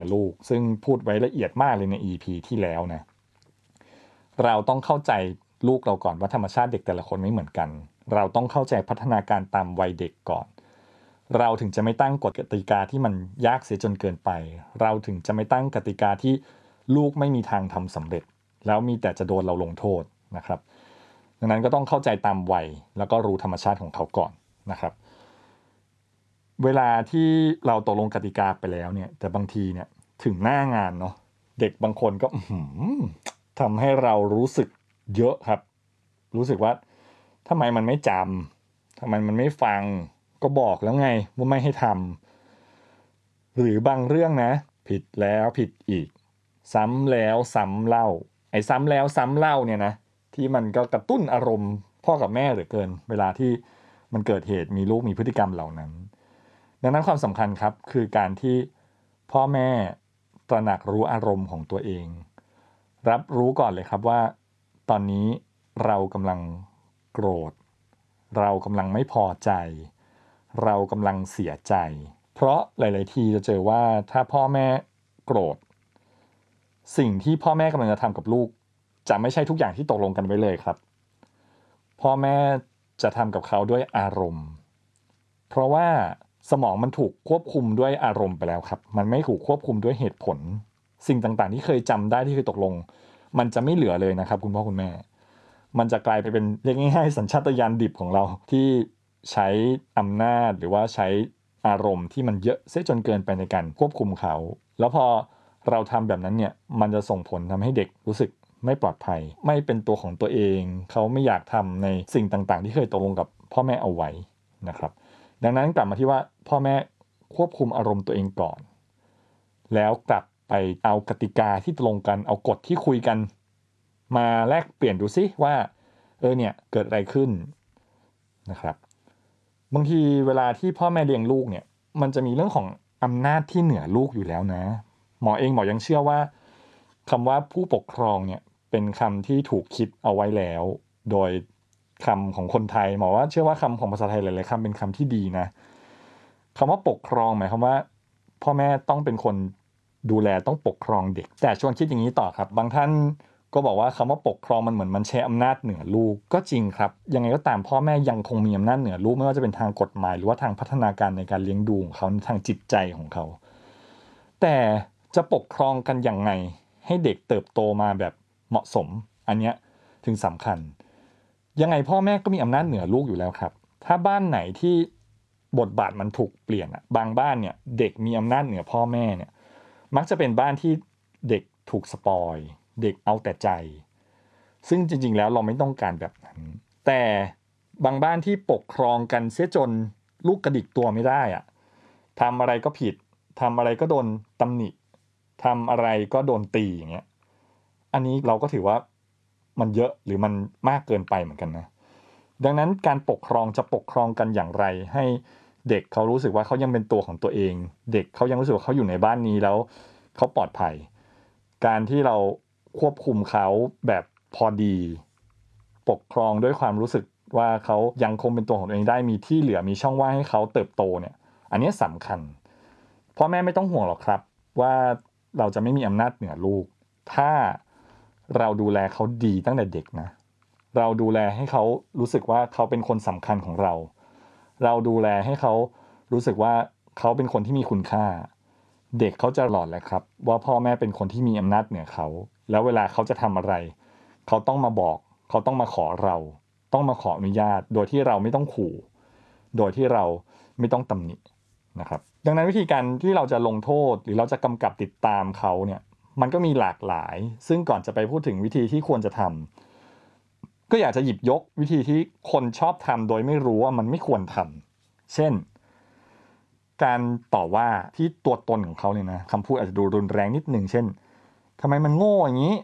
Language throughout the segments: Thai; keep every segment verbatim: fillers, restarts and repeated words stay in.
ลูกซึ่งพูดไว้ละเอียดมากเลยใน อี พี ที่แล้วนะเราต้องเข้าใจลูกเราก่อนว่าธรรมชาติเด็กแต่ละคนไม่เหมือนกันเราต้องเข้าใจพัฒนาการตามวัยเด็กก่อนเราถึงจะไม่ตั้งกฎกติกาที่มันยากเสียจนเกินไปเราถึงจะไม่ตั้งกติกาที่ลูกไม่มีทางทำสำเร็จแล้วมีแต่จะโดนเราลงโทษนะครับดังนั้นก็ต้องเข้าใจตามวัยแล้วก็รู้ธรรมชาติของเขาก่อนนะครับเวลาที่เราตกลงกติกาไปแล้วเนี่ยแต่บางทีเนี่ยถึงหน้างานเนาะเด็กบางคนก็ทำให้เรารู้สึกเยอะครับรู้สึกว่าทำไมมันไม่จำทำไมมันไม่ฟังก็บอกแล้วไงว่าไม่ให้ทำหรือบางเรื่องนะผิดแล้วผิดอีกซ้ำแล้วซ้ำเล่าไอ้ซ้ำแล้วซ้ำเล่าเนี่ยนะที่มันก็กระตุ้นอารมณ์พ่อกับแม่เหลือเกินเวลาที่มันเกิดเหตุมีลูกมีพฤติกรรมเหล่านั้นดังนั้นความสำคัญครับคือการที่พ่อแม่ตระหนักรู้อารมณ์ของตัวเองรับรู้ก่อนเลยครับว่าตอนนี้เรากำลังโกรธเรากำลังไม่พอใจเรากำลังเสียใจเพราะหลายๆทีจะเจอว่าถ้าพ่อแม่โกรธสิ่งที่พ่อแม่กำลังจะทำกับลูกจะไม่ใช่ทุกอย่างที่ตกลงกันไว้เลยครับพ่อแม่จะทำกับเขาด้วยอารมณ์เพราะว่าสมองมันถูกควบคุมด้วยอารมณ์ไปแล้วครับมันไม่ถูกควบคุมด้วยเหตุผลสิ่งต่างๆที่เคยจำได้ที่เคยตกลงมันจะไม่เหลือเลยนะครับคุณพ่อคุณแม่มันจะกลายไปเป็นเรียกง่ายๆสัญชาตญาณดิบของเราที่ใช้อำนาจหรือว่าใช้อารมณ์ที่มันเยอะเสียจนเกินไปในการควบคุมเขาแล้วพอเราทำแบบนั้นเนี่ยมันจะส่งผลทำให้เด็กรู้สึกไม่ปลอดภัยไม่เป็นตัวของตัวเองเขาไม่อยากทำในสิ่งต่างๆที่เคยตกลงกับพ่อแม่เอาไว้นะครับดังนั้นกลับมาที่ว่าพ่อแม่ควบคุมอารมณ์ตัวเองก่อนแล้วกลับไปเอากติกาที่ตรงกันเอากฎที่คุยกันมาแลกเปลี่ยนดูซิว่าเออเนี่ยเกิดอะไรขึ้นนะครับบางทีเวลาที่พ่อแม่เลี้ยงลูกเนี่ยมันจะมีเรื่องของอำนาจที่เหนือลูกอยู่แล้วนะหมอเองหมอยังเชื่อว่าคำว่าผู้ปกครองเนี่ยเป็นคำที่ถูกคิดเอาไว้แล้วโดยคำของคนไทยหมอว่าเชื่อว่าคำของภาษาไทยหลายๆคำเป็นคำที่ดีนะคำว่าปกครองหมายความว่าพ่อแม่ต้องเป็นคนดูแลต้องปกครองเด็กแต่ชวนคิดอย่างนี้ต่อครับบางท่านก็บอกว่าคำว่าปกครองมันเหมือนมันใช้อำนาจเหนือลูกก็จริงครับยังไงก็ตามพ่อแม่ยังคงมีอำนาจเหนือลูกไม่ว่าจะเป็นทางกฎหมายหรือว่าทางพัฒนาการในการเลี้ยงดูของเขาทางจิตใจของเขาแต่จะปกครองกันยังไงให้เด็กเติบโตมาแบบเหมาะสมอันเนี้ยถึงสำคัญยังไงพ่อแม่ก็มีอำนาจเหนือลูกอยู่แล้วครับถ้าบ้านไหนที่บทบาทมันถูกเปลี่ยนอะบางบ้านเนี่ยเด็กมีอำนาจเหนือพ่อแม่เนี่ยมักจะเป็นบ้านที่เด็กถูกสปอยเด็กเอาแต่ใจซึ่งจริงๆแล้วเราไม่ต้องการแบบนั้นแต่บางบ้านที่ปกครองกันเสียจนลูกกระดิกตัวไม่ได้อะทำอะไรก็ผิดทำอะไรก็โดนตำหนิทำอะไรก็โดนตีอย่างเงี้ยอันนี้เราก็ถือว่ามันเยอะหรือมันมากเกินไปเหมือนกันนะดังนั้นการปกครองจะปกครองกันอย่างไรให้เด็กเขารู้สึกว่าเขายังเป็นตัวของตัวเองเด็กเขายังรู้สึกว่าเขาอยู่ในบ้านนี้แล้วเขาปลอดภัยการที่เราควบคุมเขาแบบพอดีปกครองด้วยความรู้สึกว่าเขายังคงเป็นตัวของตัวเองได้มีที่เหลือมีช่องว่างให้เขาเติบโตเนี่ยอันนี้สำคัญพ่อแม่ไม่ต้องห่วงหรอกครับว่าเราจะไม่มีอำนาจเหนือลูกถ้าเราดูแลเขาดีตั้งแต่เด็กนะเราดูแลให้เขารู้สึกว่าเขาเป็นคนสำคัญของเราเราดูแลให้เขารู้สึกว่าเขาเป็นคนที่มีคุณค่าเด็กเขาจะหลอดแหละครับว่าพ่อแม่เป็นคนที่มีอำนาจเหนือเขาแล้วเวลาเขาจะทำอะไรเขาต้องมาบอกเขาต้องมาขอเราต้องมาขออนุญาตโดยที่เราไม่ต้องขู่โดยที่เราไม่ต้องตำหนินะครับดังนั้นวิธีการที่เราจะลงโทษหรือเราจะกำกับติดตามเขาเนี่ยมันก็มีหลากหลายซึ่งก่อนจะไปพูดถึงวิธีที่ควรจะทำก็อยากจะหยิบยกวิธีที่คนชอบทำโดยไม่รู้ว่ามันไม่ควรทำเช่นการต่อว่าที่ตัวตนของเขาเนี่ยนะคำพูดอาจจะดูรุนแรงนิดหนึ่งเช่นทำไมมันโง่อย่างนี้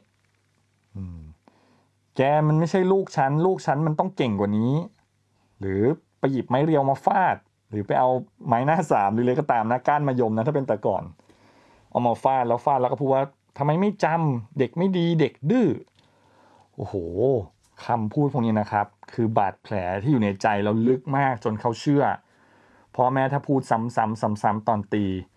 แกมันไม่ใช่ลูกฉันลูกฉันมันต้องเก่งกว่านี้หรือไปหยิบไม้เรียวมาฟาดหรือไปเอาไม้หน้าสามหรืออะไรก็ตามนะก้านมะยมนะถ้าเป็นแต่ก่อนเอามาฟาดแล้วฟาดแล้วก็พูดว่าทำไมไม่จำเด็กไม่ดีเด็กดื้อโอ้โหคำพูดพวกนี้นะครับคือบาดแผลที่อยู่ในใจเราลึกมากจนเขาเชื่อพ่อแม่ถ้าพูดซ้ำๆซ้ำๆตอนตี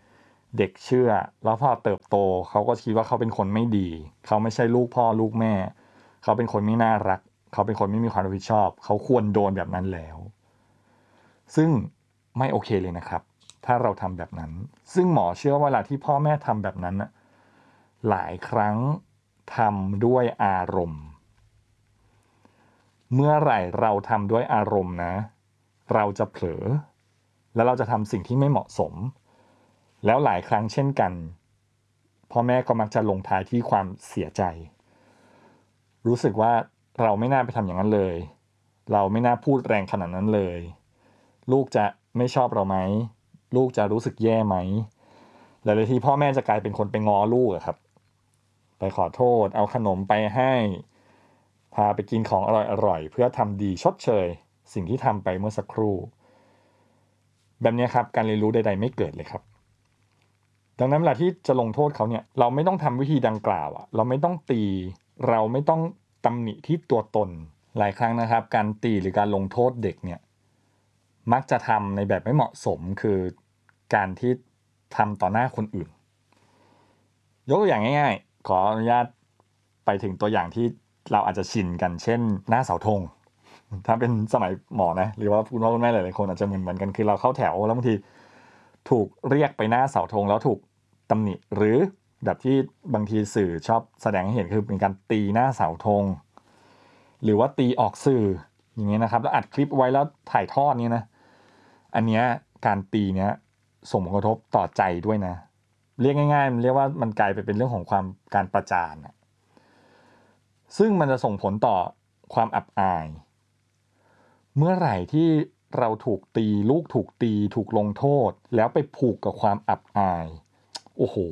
เด็กเชื่อแล้วพอเติบโตเขาก็คิดว่าเขาเป็นคนไม่ดีเขาไม่ใช่ลูกพ่อลูกแม่เขาเป็นคนไม่น่ารักเขาเป็นคนไม่มีความรับผิดชอบเขาควรโดนแบบนั้นแล้วซึ่งไม่โอเคเลยนะครับถ้าเราทำแบบนั้นซึ่งหมอเชื่อว่าเวลาที่พ่อแม่ทำแบบนั้นนะหลายครั้งทำด้วยอารมณ์เมื่อไหร่เราทำด้วยอารมณ์นะเราจะเผลอแล้วเราจะทำสิ่งที่ไม่เหมาะสมแล้วหลายครั้งเช่นกันพ่อแม่ก็มักจะลงท้ายที่ความเสียใจรู้สึกว่าเราไม่น่าไปทำอย่างนั้นเลยเราไม่น่าพูดแรงขนาดนั้นเลยลูกจะไม่ชอบเราไหมลูกจะรู้สึกแย่ไหมหลายๆทีพ่อแม่จะกลายเป็นคนไปง้อลูกอะครับไปขอโทษเอาขนมไปให้พาไปกินของอร่อยๆเพื่อทำดีชดเชยสิ่งที่ทำไปเมื่อสักครู่แบบนี้ครับการเรียนรู้ใดๆไม่เกิดเลยครับดังนั้นเวลาที่จะลงโทษเขาเนี่ยเราไม่ต้องทำวิธีดังกล่าวอะเราไม่ต้องตีเราไม่ต้องตำหนิที่ตัวตนหลายครั้งนะครับการตีหรือการลงโทษเด็กเนี่ยมักจะทำในแบบไม่เหมาะสมคือการที่ทำต่อหน้าคนอื่นยกตัวอย่างง่ายๆขออนุญาตไปถึงตัวอย่างที่เราอาจจะชินกันเช่นหน้าเสาธงถ้าเป็นสมัยหมอนะหรือว่าคุณพ่อคุณแม่หลายๆคนอาจจะเหมือนเหมือนกันคือเราเข้าแถวแล้วบางทีถูกเรียกไปหน้าเสาธงแล้วถูกตำหนิหรือแบบที่บางทีสื่อชอบแสดงให้เห็นคือเป็นการตีหน้าเสาธงหรือว่าตีออกสื่ออย่างเงี้ยนะครับแล้วอัดคลิปไว้แล้วถ่ายทอดเนี่ยนะอันเนี้ยการตีเนี้ยส่งผลกระทบต่อใจด้วยนะเรียกง่ายๆมันเรียกว่ามันกลายไปเป็นเรื่องของความการประจานอะซึ่งมันจะส่งผลต่อความอับอายเมื่อไหร่ที่เราถูกตีลูกถูกตีถูกลงโทษแล้วไปผูกกับความอับอายโอ้โห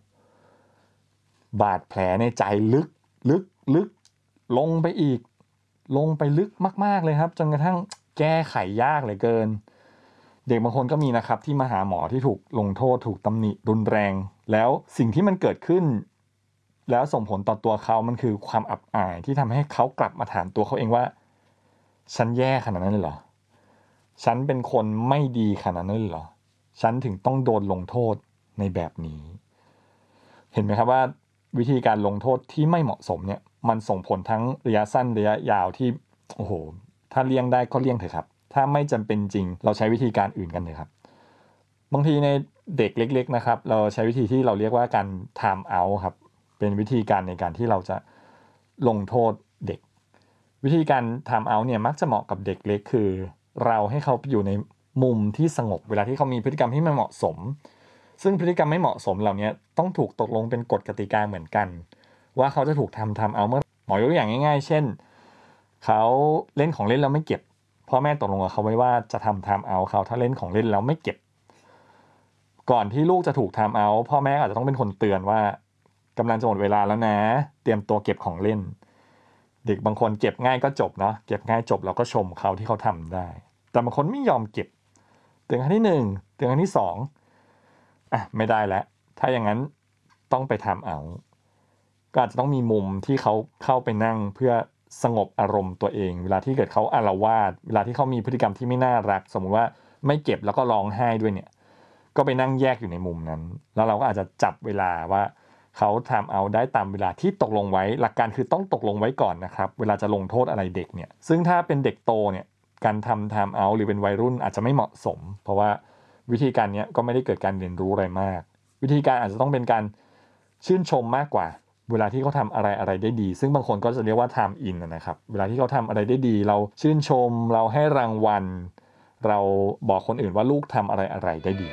บาดแผลในใจลึกลึกลึกลงไปอีกลงไปลึกมากๆเลยครับจนกระทั่งแก้ไขยากเหลือเกินเด็กบางคนก็มีนะครับที่มาหาหมอที่ถูกลงโทษถูกตำหนิรุนแรงแล้วสิ่งที่มันเกิดขึ้นแล้วส่งผลต่อตัวเขามันคือความอับอายที่ทำให้เขากลับมาถามตัวเขาเองว่าฉันแย่ขนาดนั้นเลยเหรอฉันเป็นคนไม่ดีขนาดนั้นเลยเหรอฉันถึงต้องโดนลงโทษในแบบนี้เห็นไหมครับว่าวิธีการลงโทษที่ไม่เหมาะสมเนี่ยมันส่งผลทั้งระยะสั้นระยะยาวที่โอ้โหถ้าเลี่ยงได้ก็เลี่ยงเถอะครับถ้าไม่จำเป็นจริงเราใช้วิธีการอื่นกันเถอะครับบางทีในเด็กเล็กๆนะครับเราใช้วิธีที่เราเรียกว่าการ time out ครับเป็นวิธีการในการที่เราจะลงโทษเด็กวิธีการ time out เนี่ยมักจะเหมาะกับเด็กเล็กคือเราให้เขาไปอยู่ในมุมที่สงบเวลาที่เขามีพฤติกรรมที่ไม่เหมาะสมซึ่งพฤติกรรมไม่เหมาะสมเหล่านี้ต้องถูกตกลงเป็นกฎกติกาเหมือนกันว่าเขาจะถูกทำ time out เมื่อหมอยกตัวอย่างง่ายๆเช่นเขาเล่นของเล่นแล้วไม่เก็บพ่อแม่ตกลงกับเขาไว้ว่าจะทำ time out เขาถ้าเล่นของเล่นแล้วไม่เก็บก่อนที่ลูกจะถูก time out พ่อแม่อาจจะต้องเป็นคนเตือนว่ากำลังจะหมดเวลาแล้วนะเตรียมตัวเก็บของเล่นเด็กบางคนเก็บง่ายก็จบเนาะเก็บง่ายจบเราก็ชมเขาที่เขาทำได้แต่บางคนไม่ยอมเก็บเตือนครั้งที่หนึ่งเตือนครั้งที่สองอ่ะไม่ได้แล้วถ้าอย่างนั้นต้องไป time out ก็อาจจะต้องมีมุมที่เขาเข้าไปนั่งเพื่อสงบอารมณ์ตัวเองเวลาที่เกิดเขาอาละวาดเวลาที่เขามีพฤติกรรมที่ไม่น่ารักสมมุติว่าไม่เก็บแล้วก็ร้องไห้ด้วยเนี่ยก็ไปนั่งแยกอยู่ในมุมนั้นแล้วเราก็อาจจะจับเวลาว่าเขาทำเอาได้ตามเวลาที่ตกลงไว้หลักการคือต้องตกลงไว้ก่อนนะครับเวลาจะลงโทษอะไรเด็กเนี่ยซึ่งถ้าเป็นเด็กโตเนี่ยการทำ time out หรือเป็นวัยรุ่นอาจจะไม่เหมาะสมเพราะว่าวิธีการนี้ก็ไม่ได้เกิดการเรียนรู้อะไรมากวิธีการอาจจะต้องเป็นการชื่นชมมากกว่าเวลาที่เขาทำอะไรอะไรได้ดีซึ่งบางคนก็จะเรียกว่า time in นะครับเวลาที่เขาทำอะไรได้ดีเราชื่นชมเราให้รางวัลเราบอกคนอื่นว่าลูกทำอะไรอะไรได้ดี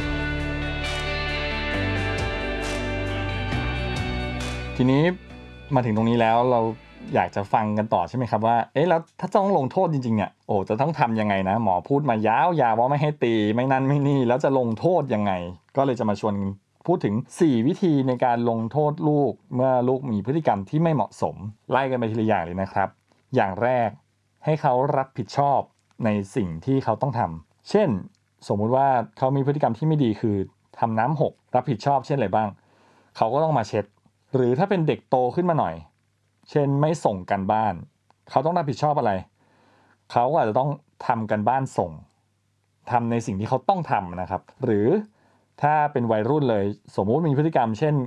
ทีนี้มาถึงตรงนี้แล้วเราอยากจะฟังกันต่อใช่ไหมครับว่าเอ๊ะแล้วถ้าต้องลงโทษจริงๆเนี่ยโอ้จะต้องทำยังไงนะหมอพูดมายาวๆว่าไม่ให้ตีไม่นั่นไม่นี่แล้วจะลงโทษยังไงก็เลยจะมาชวนพูดถึงสี่วิธีในการลงโทษลูกเมื่อลูกมีพฤติกรรมที่ไม่เหมาะสมไล่กันไปทีละอย่างเลยนะครับอย่างแรกให้เขารับผิดชอบในสิ่งที่เขาต้องทำเช่นสมมุติว่าเขามีพฤติกรรมที่ไม่ดีคือทำน้ำหกรับผิดชอบเช่นอะไรบ้างเขาก็ต้องมาเช็ดหรือถ้าเป็นเด็กโตขึ้นมาหน่อยเช่นไม่ส่งกันบ้านเขาต้องรับผิดชอบอะไรเขาก็อาจจะต้องทำกันบ้านส่งทำในสิ่งที่เขาต้องทำนะครับหรือถ้าเป็นวัยรุ่นเลยสมมุติมีพฤติกรรมเช่น